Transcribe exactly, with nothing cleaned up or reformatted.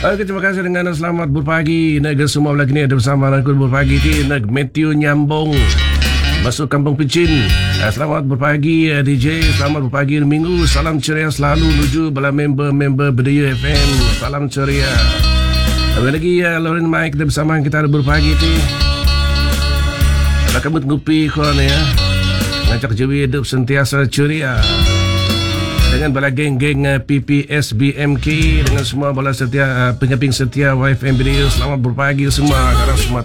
Okey, terima kasih dengan selamat berpagi. Neg semua lagi ni ada bersama aku berpagi ti neg Matthew Nyambung masuk Kampung Picin. Selamat berpagi D J, selamat berpagi minggu. Salam ceria selalu menuju bala member-member Bedaya F M. Salam ceria. Ada lagi ya Lauren Mike ada bersama kita ada berpagi ti. Lakabut ngupi kon ya. Ngajak jewi hidup sentiasa ceria. Dengan bala geng-geng uh, P P S B M K, dengan semua bala setia uh, penyamping setia Y F M Radio. Selamat berpagi semua, karena semua